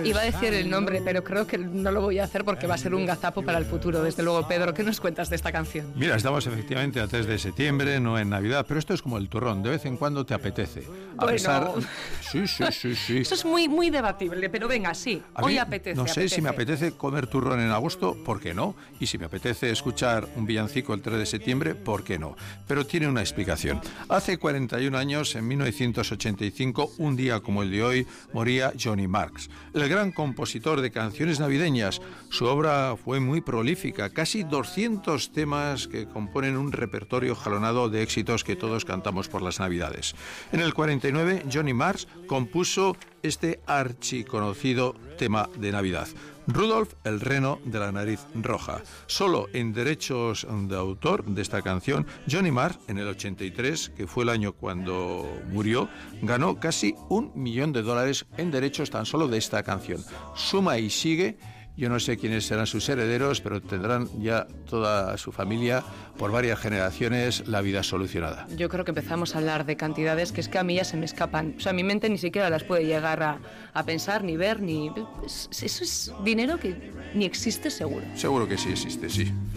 Iba a decir el nombre, pero creo que no lo voy a hacer porque va a ser un gazapo para el futuro. Desde luego, Pedro, ¿qué nos cuentas de esta canción? Mira, estamos efectivamente a 3 de septiembre, no en Navidad, pero esto es como el turrón, de vez en cuando te apetece. Sí. Eso es muy debatible, pero venga, sí, hoy apetece. No sé si me apetece comer turrón en agosto, ¿por qué no? Y si me apetece escuchar un villancico el 3 de septiembre, ¿por qué no? Pero tiene una explicación. Hace 41 años, en 1985, un día como el de hoy, moría Johnny Marks, el gran compositor de canciones navideñas. Su obra fue muy prolífica, casi 200 temas que componen un repertorio jalonado de éxitos que todos cantamos por las Navidades. En el 49, Johnny Marks compuso este archiconocido tema de Navidad, Rudolf el reno de la nariz roja. Solo en derechos de autor de esta canción, Johnny Marr, en el 83, que fue el año cuando murió, ganó casi $1 millón en derechos tan solo de esta canción. Suma y sigue. Yo no sé quiénes serán sus herederos, pero tendrán ya toda su familia, por varias generaciones, la vida solucionada. Yo creo que empezamos a hablar de cantidades que es que a mí ya se me escapan. O sea, mi mente ni siquiera las puede llegar a pensar, ni ver, ni... Eso es dinero que ni existe seguro. Seguro que sí existe, sí.